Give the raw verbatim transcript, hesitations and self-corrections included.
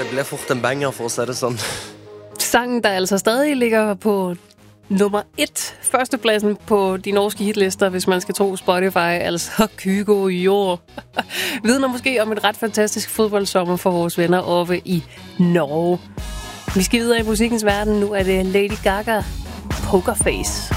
ble fort en banger, for å si det sånn. Sangen, der altså stadig ligger på nummer et, førstepladsen på de norske hitlister, hvis man skal tro Spotify, altså Kygo Jord. Vidner måske om et ret fantastisk fodboldsommer for vores venner oppe i Norge. Vi skal videre i musikkens verden. Nu er det Lady Gaga, Pokerface.